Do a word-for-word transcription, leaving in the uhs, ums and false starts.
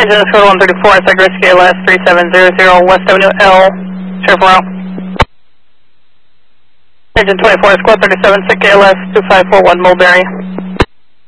Engine is code one thirty-four, Cypress K L S three seven zero zero, West Avenue L, Sheriff Route. Engine twenty-four, Squad thirty-seven, K L S two five four one, Mulberry.